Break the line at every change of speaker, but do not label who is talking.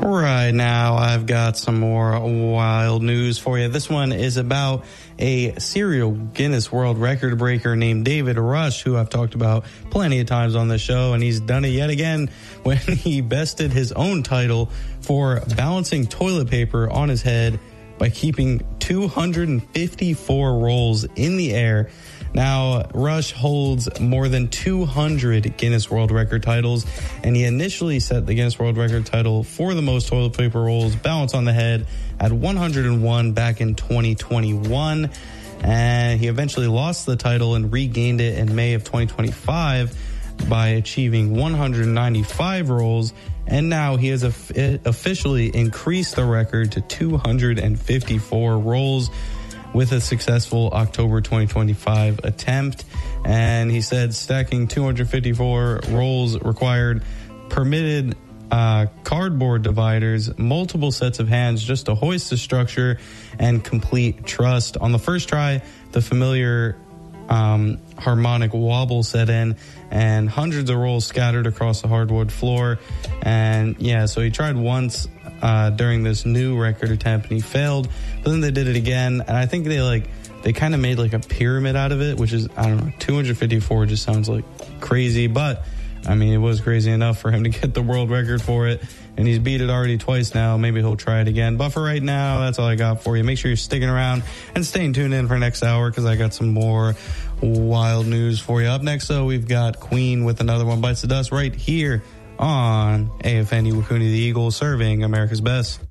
Right now, I've got some more wild news for you. This one is about a serial Guinness World Record breaker named David Rush, who I've talked about plenty of times on the show, and he's done it yet again when he bested his own title for balancing toilet paper on his head by keeping 254 rolls in the air. Now, Rush holds more than 200 Guinness World Record titles, and he initially set the Guinness World Record title for the most toilet paper rolls balanced on the head at 101 back in 2021, and he eventually lost the title and regained it in May of 2025 by achieving 195 rolls, and now he has officially increased the record to 254 rolls with a successful October 2025 attempt. And he said stacking 254 rolls required permitted cardboard dividers, multiple sets of hands just to hoist the structure, and complete trust. On the first try, the familiar harmonic wobble set in, and hundreds of rolls scattered across the hardwood floor. And yeah, so he tried once during this new record attempt and he failed, but then they did it again, and I think they kind of made like a pyramid out of it, which is, I don't know, 254 just sounds like crazy, but I mean, it was crazy enough for him to get the world record for it, and he's beat it already twice now. Maybe he'll try it again. But for right now, that's all I got for you. Make sure you're sticking around and staying tuned in for next hour, because I got some more wild news for you. Up next, though, we've got Queen with another one bites the dust right here on AFN Iwakuni the Eagle, serving America's best.